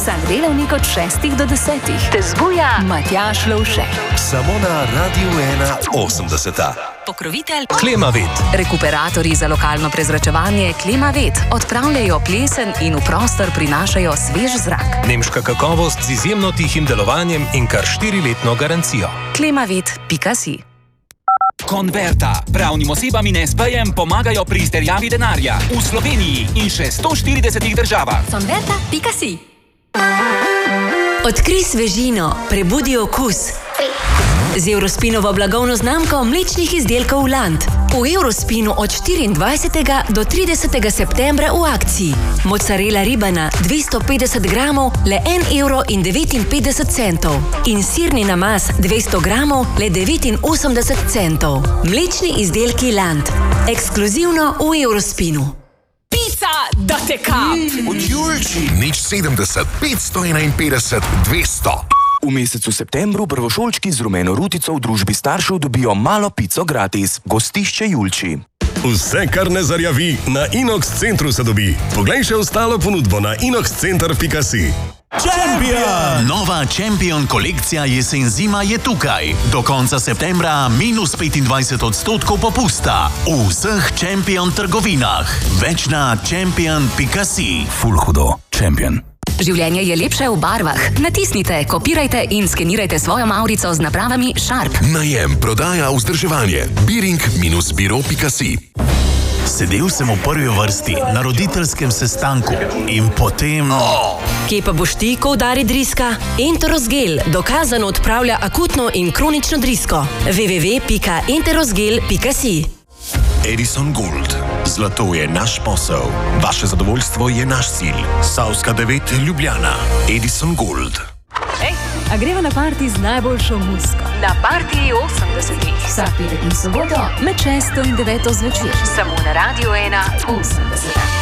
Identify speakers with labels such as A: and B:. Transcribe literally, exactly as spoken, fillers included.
A: Vsak delavnik od šestih do desetih te zbuja Matjaž Lovše.
B: Samo na Radiu ena osemdeseta.
A: Pokrovitelj
B: Klimavet.
A: Rekuperatorji za lokalno prezračevanje Klimavet odpravljajo plesen in v prostor prinašajo svež zrak.
B: Nemška kakovost z izjemno tihim delovanjem in kar štiriletno garancijo.
A: klimavet pika si.
C: Konverta. Pravnim osebam in es pejem pomagajo pri izterjavi denarja v Sloveniji in še sto štiridesetih državah.
A: konverta pika si.
D: Odkrij svežino, prebudi okus. Z Eurospinovo blagovno znamko mlečnih izdelkov Land. V Eurospinu od štiriindvajsetega do tridesetega septembra v akciji. Mozzarella ribana dvesto petdeset gramov le en evro in devetinpetdeset centov. In sirni namaz dvesto gramov le devetinosemdeset centov. Mlečni izdelki Land. Ekskluzivno v Eurospinu.
A: Pica, da te kap!
E: Od Julči. Nič sedemdeset, petsto enainpetdeset, dvesto.
F: V mesecu septembru prvošolčki z rumeno rutico v družbi staršev dobijo malo pico gratis. Gostišče Julči.
G: Vse, kar ne zarjavi, na Inox centru se dobi. Poglej še ostalo ponudbo na inox center pika si.
H: Champion! Nova Champion kolekcija jesen-zima je tukaj. Do konca septembra minus petindvajset odstotkov popusta. V vseh Champion trgovinah. Več na champion pika si.
G: Ful hudo. Champion.
A: Življenje je lepše v barvah. Natisnite, kopirajte in skenirajte svojo mavrico z napravami Sharp.
E: Najem, prodaja, vzdrževanje. biring dash biro pika si.
H: Sedel sem v prvi vrsti na roditeljskem sestanku in potem... Oh.
D: Kje pa boš ti, ko udari driska? Enterosgel dokazano odpravlja akutno in kronično drisko. w w w pika enterosgel pika si.
I: Edison Gold. Zlato je naš posel. Vaše zadovoljstvo je naš cilj. Savska devet, Ljubljana. Edison Gold.
A: Ej, a greva na parti z najboljšo muziko? Na partiji osemdesetih. Vsak petek in soboto med šesto in deveto zvečer. Samo na Radiu ena osemdeseta.